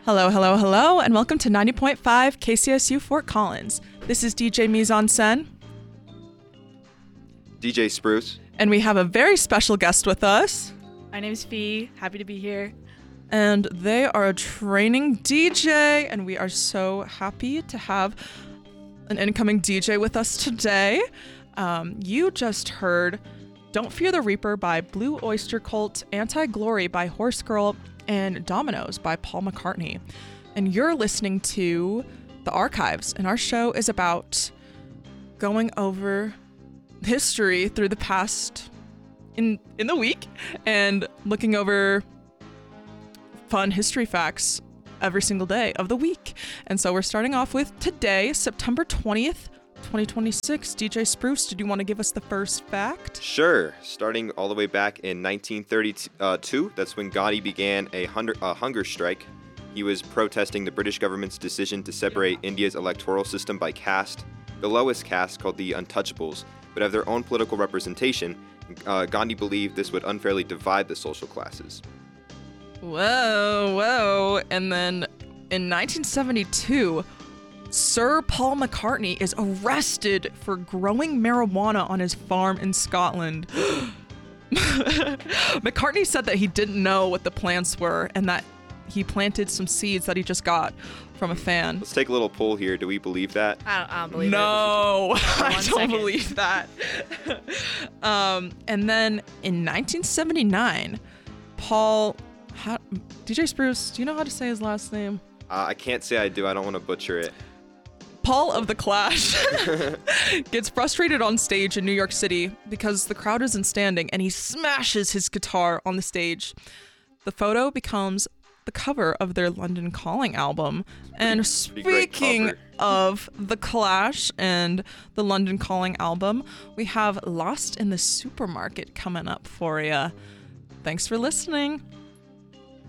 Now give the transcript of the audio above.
Hello, hello, hello, and welcome to 90.5 KCSU Fort Collins. This is DJ Mise en Scène. DJ Spruce. And we have a very special guest with us. My name is Fee. Happy to be here. And they are a training DJ, and we are so happy to have an incoming DJ with us today. You just heard Don't Fear the Reaper by Blue Oyster Cult, Anti-Glory by Horse Girl, and Dominoes by Paul McCartney. And you're listening to The Archives, and our show is about going over history through the past in the week and looking over fun history facts every single day of the week. And so we're starting off with today, September 20th, 2026. DJ Spruce, did you want to give us the first fact? Sure. Starting all the way back in 1932, that's when Gandhi began a hunger strike. He was protesting the British government's decision to separate India's electoral system by caste. The lowest caste, called the Untouchables, would have their own political representation. Gandhi believed this would unfairly divide the social classes. Whoa. And then in 1972, Sir Paul McCartney is arrested for growing marijuana on his farm in Scotland. McCartney said that he didn't know what the plants were and that he planted some seeds that he just got from a fan. Let's take a little poll here. Do we believe that? I don't believe No, I don't 2 believe that. And then in 1979, DJ Spruce, do you know how to say his last name? I can't say I do. I don't want to butcher it. Paul of The Clash gets frustrated on stage in New York City because the crowd isn't standing, and he smashes his guitar on the stage. The photo becomes the cover of their London Calling album. And speaking of The Clash and the London Calling album, we have Lost in the Supermarket coming up for you. Thanks for listening.